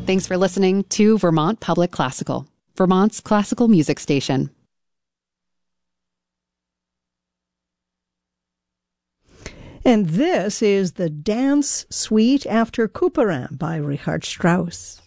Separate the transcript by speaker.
Speaker 1: Thanks for listening to Vermont Public Classical, Vermont's classical music station.
Speaker 2: And this is the Dance Suite after Couperin by Richard Strauss.